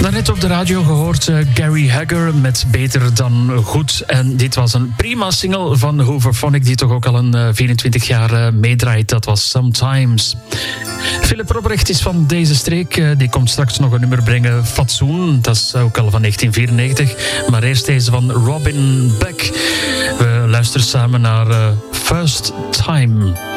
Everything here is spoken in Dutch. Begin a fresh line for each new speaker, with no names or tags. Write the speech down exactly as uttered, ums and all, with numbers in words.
Daarnet op de radio gehoord uh, Gary Hagger met Beter dan Goed. En dit was een prima single van Hooverphonic, die toch ook al een uh, vierentwintig jaar uh, meedraait. Dat was Sometimes. Philip Robrecht is van deze streek. Uh, die komt straks nog een nummer brengen, Fatsoen. Dat is ook al van negentien vierennegentig. Maar eerst deze van Robin Beck. We luisteren samen naar uh, First Time.